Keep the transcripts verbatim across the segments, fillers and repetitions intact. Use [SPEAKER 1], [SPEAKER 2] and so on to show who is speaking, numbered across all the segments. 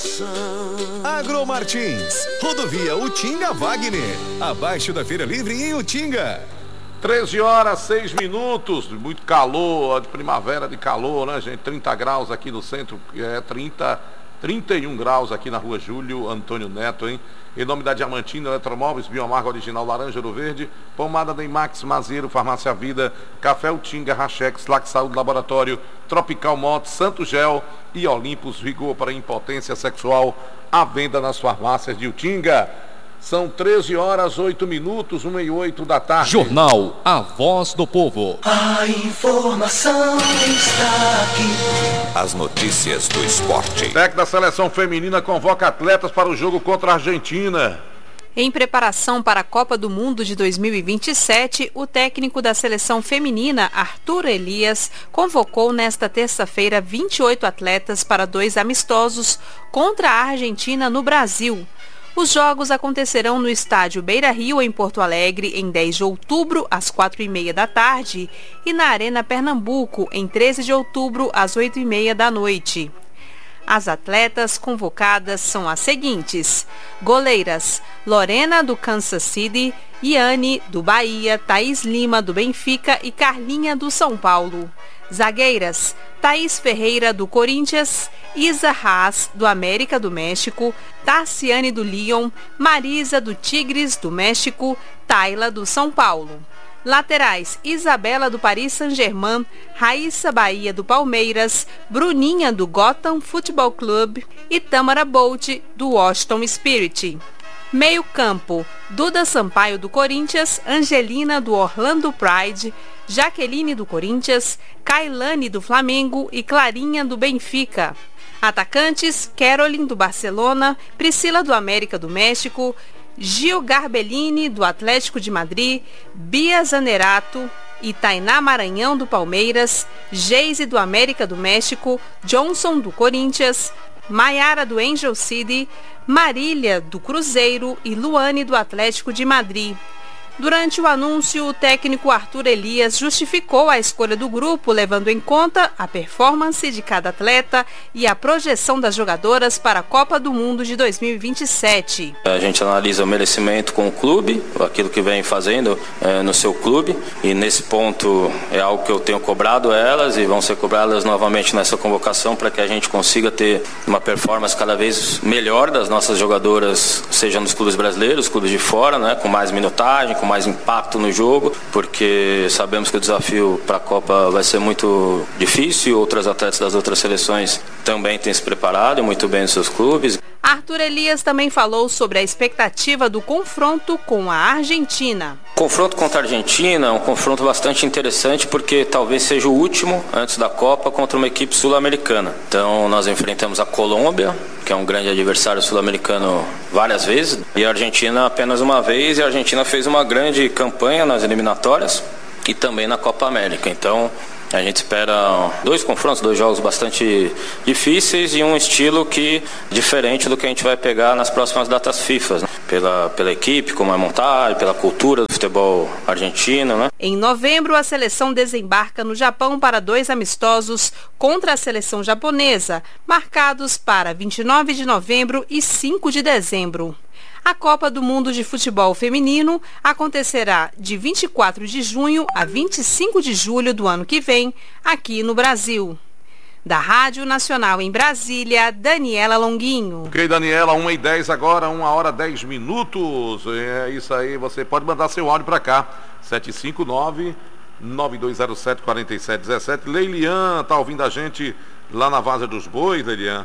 [SPEAKER 1] Agromartins, rodovia Utinga Wagner, abaixo da Feira Livre em Utinga.
[SPEAKER 2] treze horas, seis minutos, muito calor, de primavera de calor, né, gente? trinta graus aqui no centro, é trinta, trinta e um graus aqui na rua Júlio Antônio Neto, hein? Em nome da Diamantina, Eletromóveis, Biomarca Original Laranja Ouro Verde, Pomada Demax, Mazeiro, Farmácia Vida, Café Utinga, Rachex, Lac Saúde Laboratório, Tropical Motos, Santo Gel e Olympus Vigor para impotência sexual, à venda nas farmácias de Utinga. São treze horas, oito minutos, uma e oito da tarde.
[SPEAKER 3] Jornal A Voz do Povo.
[SPEAKER 4] A informação está aqui.
[SPEAKER 5] As notícias do esporte.
[SPEAKER 2] O técnico da seleção feminina convoca atletas para o jogo contra a Argentina.
[SPEAKER 6] Em preparação para a Copa do Mundo de dois mil e vinte e sete, o técnico da seleção feminina, Arthur Elias, convocou nesta terça-feira vinte e oito atletas para dois amistosos contra a Argentina no Brasil. Os jogos acontecerão no estádio Beira-Rio, em Porto Alegre, em dez de outubro, às quatro e meia da tarde, e na Arena Pernambuco, em treze de outubro, às oito e meia da noite. As atletas convocadas são as seguintes: goleiras, Lorena, do Kansas City, Iane, do Bahia, Thaís Lima, do Benfica e Carlinha, do São Paulo. Zagueiras, Thaís Ferreira, do Corinthians, Isa Haas, do América do México, Tarciane, do Lyon, Marisa, do Tigres do México, Tayla, do São Paulo. Laterais, Isabela, do Paris Saint-Germain, Raíssa Bahia, do Palmeiras, Bruninha, do Gotham Futebol Clube e Tamara Bolt, do Washington Spirit. Meio campo, Duda Sampaio, do Corinthians, Angelina, do Orlando Pride, Jaqueline, do Corinthians, Kailane, do Flamengo e Clarinha, do Benfica. Atacantes, Caroline, do Barcelona, Priscila, do América do México, Gil Garbellini, do Atlético de Madrid, Bia Zanerato e Tainá Maranhão, do Palmeiras, Geise, do América do México, Johnson, do Corinthians, Maiara, do Angel City, Marília, do Cruzeiro e Luane, do Atlético de Madrid. Durante o anúncio, o técnico Arthur Elias justificou a escolha do grupo, levando em conta a performance de cada atleta e a projeção das jogadoras para a Copa do Mundo de dois mil e vinte e sete.
[SPEAKER 7] A gente analisa o merecimento com o clube, aquilo que vem fazendo é, no seu clube, e nesse ponto é algo que eu tenho cobrado elas e vão ser cobradas novamente nessa convocação para que a gente consiga ter uma performance cada vez melhor das nossas jogadoras, seja nos clubes brasileiros, clubes de fora, né, com mais minutagem, com mais impacto no jogo, porque sabemos que o desafio para a Copa vai ser muito difícil e outras atletas das outras seleções também têm se preparado muito bem nos seus clubes.
[SPEAKER 6] Arthur Elias também falou sobre a expectativa do confronto com a Argentina.
[SPEAKER 7] O confronto contra a Argentina é um confronto bastante interessante porque talvez seja o último antes da Copa contra uma equipe sul-americana. Então nós enfrentamos a Colômbia, que é um grande adversário sul-americano várias vezes, e a Argentina apenas uma vez, e a Argentina fez uma grande campanha nas eliminatórias e também na Copa América. Então a gente espera dois confrontos, dois jogos bastante difíceis e um estilo que diferente do que a gente vai pegar nas próximas datas FIFA, né? Pela, pela equipe, como é montado, pela cultura do futebol argentino, né?
[SPEAKER 6] Em novembro, a seleção desembarca no Japão para dois amistosos contra a seleção japonesa, marcados para vinte e nove de novembro e cinco de dezembro. A Copa do Mundo de Futebol Feminino acontecerá de vinte e quatro de junho a vinte e cinco de julho do ano que vem, aqui no Brasil. Da Rádio Nacional em Brasília, Daniela Longuinho.
[SPEAKER 2] Ok, Daniela, uma e dez agora, uma hora dez minutos. É isso aí, você pode mandar seu áudio para cá. sete cinco nove, nove dois zero sete, quatro sete um sete. Leilian, tá ouvindo a gente lá na Vaza dos Bois, Leilian?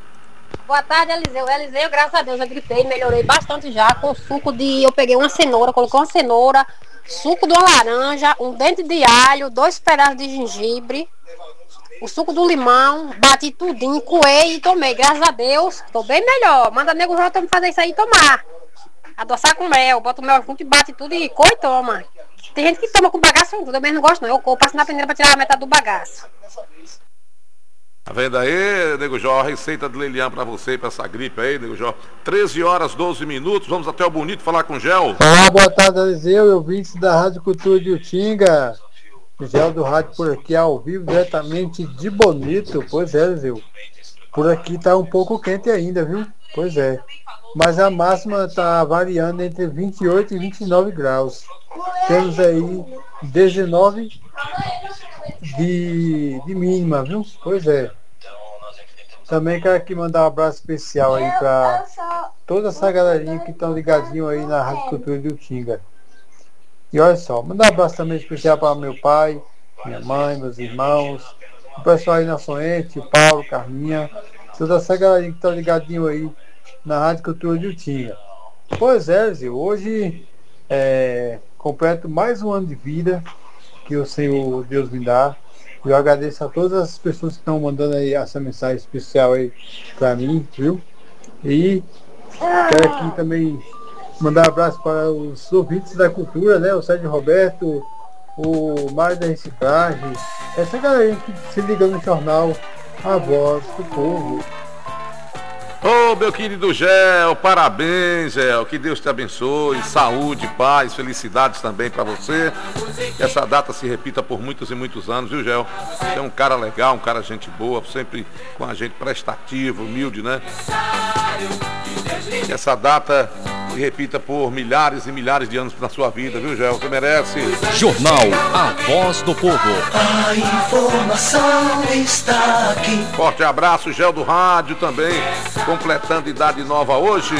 [SPEAKER 8] Boa tarde, Eliseu. Eliseu, graças a Deus, eu gripei, melhorei bastante já com suco de... Eu peguei uma cenoura, coloquei uma cenoura, suco de uma laranja, um dente de alho, dois pedaços de gengibre, o suco do limão, bati tudinho, coei e tomei. Graças a Deus, tô bem melhor. Manda nego Jota me fazer isso aí e tomar. Adoçar com mel, bota o mel junto e bate tudo e coe e toma. Tem gente que toma com bagaço tudo, eu mesmo não gosto não. Eu, eu passo na peneira pra tirar a metade do bagaço.
[SPEAKER 2] Tá vendo aí, Nego Jó, a receita de Leilian pra você e pra essa gripe aí, Nego Jó. treze horas, doze minutos, vamos até o Bonito falar com o Gel.
[SPEAKER 9] Olá, boa tarde, Eliseu, ouvintes da Rádio Cultura de Utinga. Gel do rádio por aqui, ao vivo, diretamente de Bonito. Pois é, Eliseu. Por aqui tá um pouco quente ainda, viu? Pois é. Mas a máxima tá variando entre vinte e oito e vinte e nove graus. Temos aí dezenove de, de mínima, viu? Pois é. Também quero aqui mandar um abraço especial aí para toda essa galerinha que estão ligadinho aí na Rádio Cultura de Utinga. E olha só, mandar um abraço também especial para meu pai, minha mãe, meus irmãos, o pessoal aí na Soente, o Paulo, Carminha, toda essa galerinha que estão ligadinho aí na Rádio Cultura de Utinga. Pois é, Zé, hoje é, completo mais um ano de vida que o Senhor Deus me dá. Eu agradeço a todas as pessoas que estão mandando aí essa mensagem especial aí para mim, viu? E quero aqui também mandar um abraço para os ouvintes da cultura, né? O Sérgio Roberto, o Mário da Reciclagem, essa galera que se liga no jornal A Voz do Povo.
[SPEAKER 2] Ô, meu querido Gel, parabéns, Gel, que Deus te abençoe, saúde, paz, felicidades também pra você, que essa data se repita por muitos e muitos anos, viu, Gel? Você é um cara legal, um cara gente boa, sempre com a gente prestativo, humilde, né? Que essa data se repita por milhares e milhares de anos na sua vida, viu, Gel? Você merece.
[SPEAKER 3] Jornal A Voz do Povo.
[SPEAKER 4] A informação está aqui.
[SPEAKER 2] Forte abraço, Gel do Rádio também, completando idade nova hoje.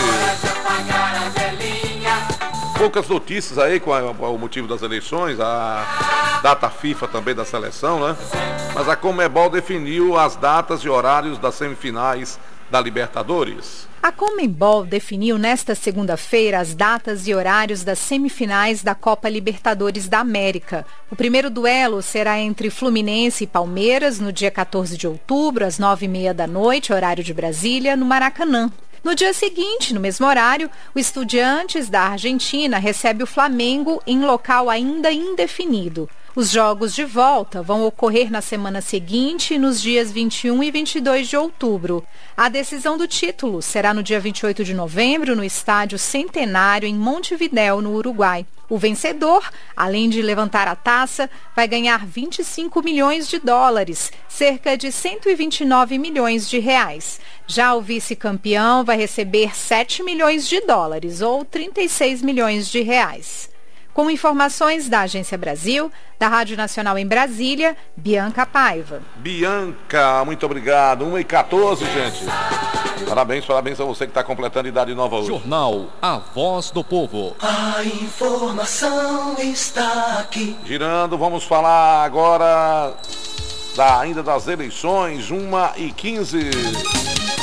[SPEAKER 2] Poucas notícias aí com, a, com o motivo das eleições, a data FIFA também da seleção, né? Mas a Conmebol definiu as datas e horários das semifinais da Libertadores.
[SPEAKER 6] A Conmebol definiu nesta segunda-feira as datas e horários das semifinais da Copa Libertadores da América. O primeiro duelo será entre Fluminense e Palmeiras no dia quatorze de outubro, às nove e meia da noite, horário de Brasília, no Maracanã. No dia seguinte, no mesmo horário, o Estudiantes da Argentina recebe o Flamengo em local ainda indefinido. Os jogos de volta vão ocorrer na semana seguinte, nos dias vinte e um e vinte e dois de outubro. A decisão do título será no dia vinte e oito de novembro, no Estádio Centenário, em Montevidéu, no Uruguai. O vencedor, além de levantar a taça, vai ganhar vinte e cinco milhões de dólares, cerca de cento e vinte e nove milhões de reais. Já o vice-campeão vai receber sete milhões de dólares, ou trinta e seis milhões de reais. Com informações da Agência Brasil, da Rádio Nacional em Brasília, Bianca Paiva.
[SPEAKER 2] Bianca, muito obrigado. uma e quatorze, gente. Parabéns, parabéns a você que está completando idade nova hoje.
[SPEAKER 3] Jornal A Voz do Povo.
[SPEAKER 4] A informação está aqui.
[SPEAKER 2] Girando, vamos falar agora da, ainda das eleições, uma e quinze.